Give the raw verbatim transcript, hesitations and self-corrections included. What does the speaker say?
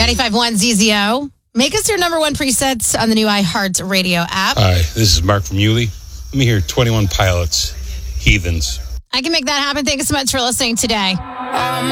ninety-five point one Z Z O. Make us your number one presets on the new iHeart Radio app. Hi, this is Mark from Yulee. Let me hear twenty-one Pilots, Heathens. I can make that happen. Thank you so much for listening today. I'm